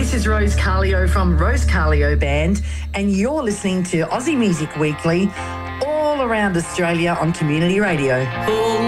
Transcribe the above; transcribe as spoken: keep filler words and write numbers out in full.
This is Rose Carlio from Rose Carlio Band, and you're listening to Aussie Music Weekly all around Australia on Community Radio.